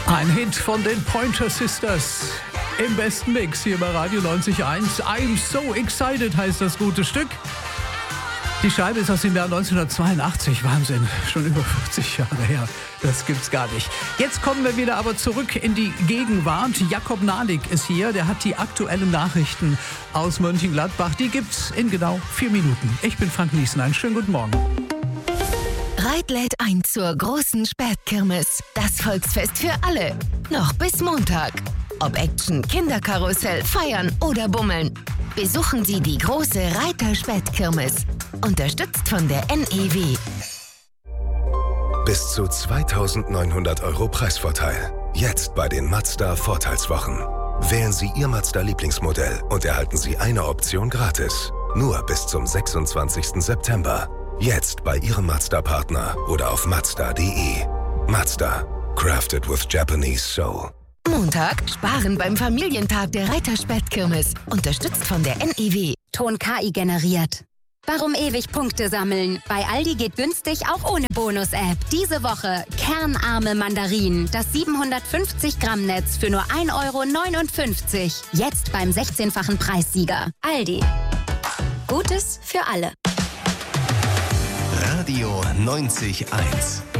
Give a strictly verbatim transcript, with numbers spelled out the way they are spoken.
Ein Hit von den Pointer Sisters im besten Mix hier bei Radio neunzig Komma eins. I'm so excited heißt das gute Stück. Die Scheibe ist aus dem Jahr neunzehnhundertzweiundachtzig. Wahnsinn, schon über vierzig Jahre her. Das gibt's gar nicht. Jetzt kommen wir wieder aber zurück in die Gegenwart. Jakob Nalik ist hier. Der hat die aktuellen Nachrichten aus Mönchengladbach. Die gibt's in genau vier Minuten. Ich bin Frank Niesen. Einen schönen guten Morgen. Reit lädt ein zur großen Spätkirmes. Das Volksfest für alle. Noch bis Montag. Ob Action, Kinderkarussell, Feiern oder Bummeln. Besuchen Sie die große Reiter Spätkirmes. Unterstützt von der N E W. Bis zu zweitausendneunhundert Euro Preisvorteil. Jetzt bei den Mazda Vorteilswochen. Wählen Sie Ihr Mazda-Lieblingsmodell und erhalten Sie eine Option gratis. Nur bis zum sechsundzwanzigsten September. Jetzt bei Ihrem Mazda-Partner oder auf mazda punkt de. Mazda. Crafted with Japanese soul. Montag sparen beim Familientag der Reiter Spätkirmes. Unterstützt von der N E W. Ton K I generiert. Warum ewig Punkte sammeln? Bei Aldi geht günstig auch ohne Bonus-App. Diese Woche kernarme Mandarinen. Das siebenhundertfünfzig Gramm Netz für nur ein Euro neunundfünfzig. Jetzt beim sechzehnfachen Preissieger. Aldi. Gutes für alle. Radio neunzig Komma eins.